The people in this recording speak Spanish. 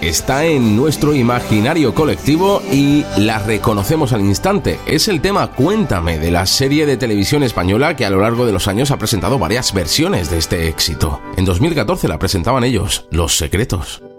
está en nuestro imaginario colectivo y la reconocemos al instante. Es el tema Cuéntame, de la serie de televisión española que a lo largo de los años ha presentado varias versiones de este éxito. En 2014 la presentaban ellos, Los Secretos.